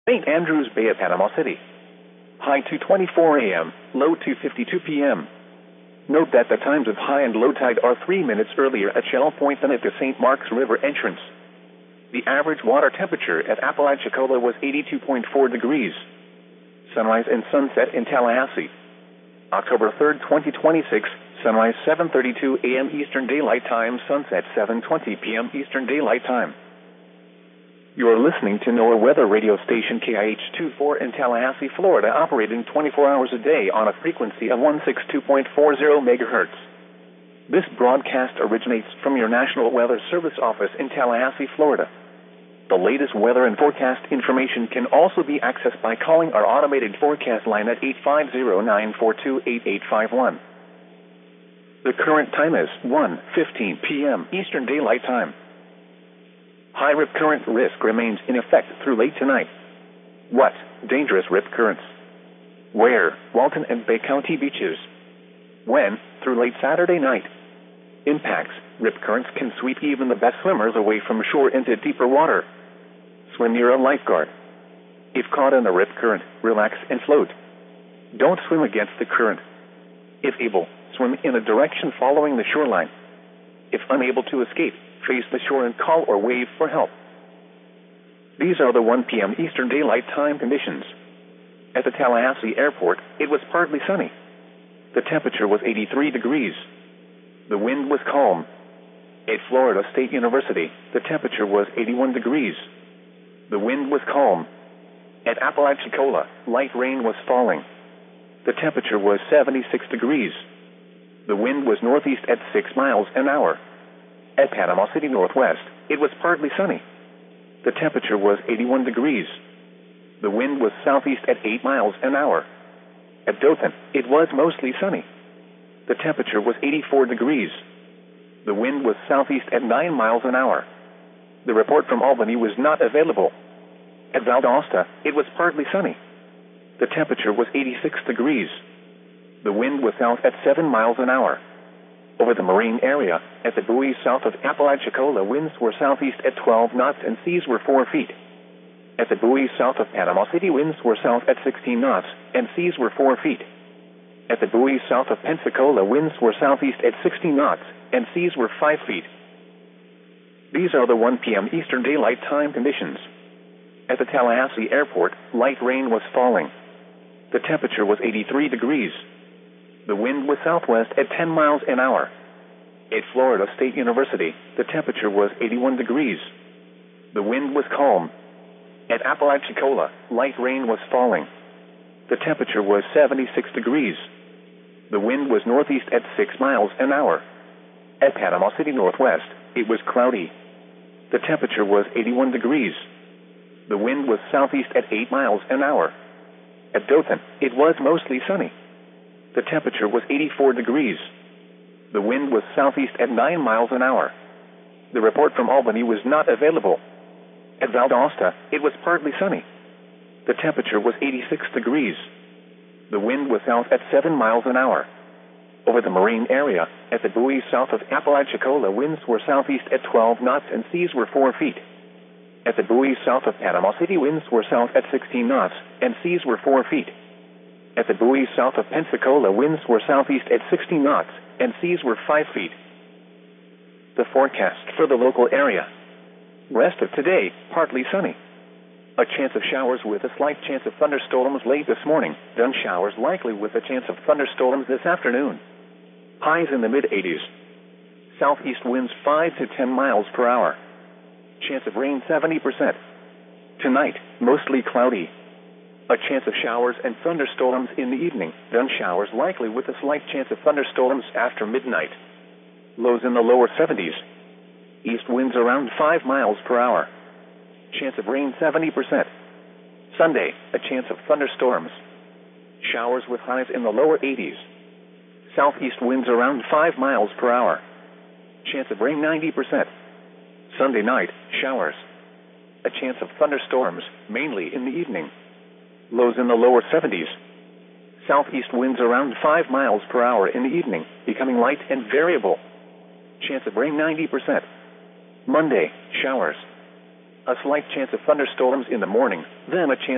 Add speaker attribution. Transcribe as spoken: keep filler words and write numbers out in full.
Speaker 1: Saint Andrews Bay at Panama City. High two twenty-four a m, low two fifty-two p m Note that the times of high and low tide are three minutes earlier at Shell Point than at the Saint Marks River entrance. The average water temperature at Apalachicola was eighty-two point four degrees. Sunrise and sunset in Tallahassee. October third, twenty twenty-six, sunrise seven thirty-two a m Eastern Daylight Time, sunset seven twenty p m Eastern Daylight Time. You are listening to NOAA weather radio station K I H twenty-four in Tallahassee, Florida, operating twenty-four hours a day on a frequency of one sixty-two point four zero megahertz. This broadcast originates from your National Weather Service office in Tallahassee, Florida. The latest weather and forecast information can also be accessed by calling our automated forecast line at eight five zero, nine four two, eight eight five one. The current time is one fifteen p m Eastern Daylight Time. High rip current risk remains in effect through late tonight. What? Dangerous rip currents. Where? Walton and Bay County beaches. When? Through late Saturday night. Impacts. Rip currents can sweep even the best swimmers away from shore into deeper water. Swim near a lifeguard. If caught in a rip current, relax and float. Don't swim against the current. If able, swim in a direction following the shoreline. If unable to escape, face the shore and call or wave for help. These are the one p m Eastern Daylight Time conditions. At the Tallahassee Airport, it was partly sunny. The temperature was eighty-three degrees. The wind was calm. At Florida State University, the temperature was eighty-one degrees. The wind was calm. At Apalachicola, light rain was falling. The temperature was seventy-six degrees. The wind was northeast at six miles an hour. At Panama City Northwest, it was partly sunny. The temperature was eighty-one degrees. The wind was southeast at eight miles an hour. At Dothan, it was mostly sunny. The temperature was eighty-four degrees. The wind was southeast at nine miles an hour. The report from Albany was not available. At Valdosta, it was partly sunny. The temperature was eighty-six degrees. The wind was south at seven miles an hour. Over the marine area, at the buoys south of Apalachicola, winds were southeast at twelve knots and seas were four feet. At the buoys south of Panama City, winds were south at sixteen knots and seas were four feet. At the buoys south of Pensacola, winds were southeast at sixteen knots and seas were five feet. These are the one p m Eastern Daylight Time conditions. At the Tallahassee Airport, light rain was falling. The temperature was eighty-three degrees. The wind was southwest at ten miles an hour. At Florida State University, the temperature was eighty-one degrees. The wind was calm. At Apalachicola, light rain was falling. The temperature was seventy-six degrees. The wind was northeast at six miles an hour. At Panama City Northwest, it was cloudy. The temperature was eighty-one degrees. The wind was southeast at eight miles an hour. At Dothan, it was mostly sunny. The temperature was eighty-four degrees. The wind was southeast at nine miles an hour. The report from Albany was not available. At Valdosta, it was partly sunny. The temperature was eighty-six degrees. The wind was south at seven miles an hour. Over the marine area, at the buoys south of Apalachicola, winds were southeast at twelve knots and seas were four feet. At the buoys south of Panama City, winds were south at sixteen knots and seas were four feet. At the buoys south of Pensacola, winds were southeast at sixty knots and seas were five feet. The forecast for the local area. Rest of today, partly sunny. A chance of showers with a slight chance of thunderstorms late this morning, then showers likely with a chance of thunderstorms this afternoon. Highs in the mid eighties. Southeast winds five to ten miles per hour. Chance of rain seventy percent. Tonight, mostly cloudy. A chance of showers and thunderstorms in the evening, then showers likely with a slight chance of thunderstorms after midnight. Lows in the lower seventies. East winds around five miles per hour. Chance of rain seventy percent. Sunday, a chance of thunderstorms. Showers with highs in the lower eighties. Southeast winds around five miles per hour. Chance of rain ninety percent. Sunday night, showers. A chance of thunderstorms, mainly in the evening. Lows in the lower seventies. Southeast winds around five miles per hour in the evening, becoming light and variable. Chance of rain ninety percent. Monday, showers. A slight chance of thunderstorms in the morning, then a chance